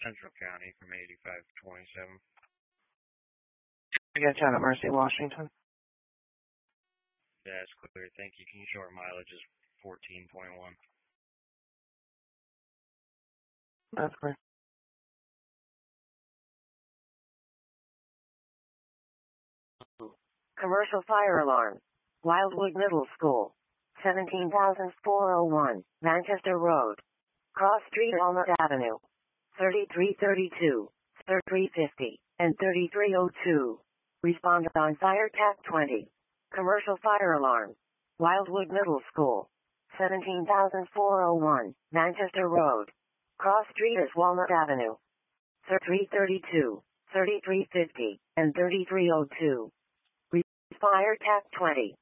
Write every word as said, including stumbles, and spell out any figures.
Central County from eighty-five twenty-seven. I got you out at Mercy, Washington. Yeah, it's clear. Thank you. Can you show our mileage is fourteen point one? That's clear. Commercial fire alarm. Wildwood Middle School. seventeen thousand four oh one, Manchester Road. Cross Street, Walnut Avenue. thirty-three thirty-two, thirty-three fifty, and thirty-three oh two. Respond on Fire T A C twenty. Commercial fire alarm. Wildwood Middle School. seventeen thousand four oh one, Manchester Road. Cross Street is Walnut Avenue. thirty-three thirty-two, thirty-three fifty, and thirty-three oh two. Fire T A C twenty.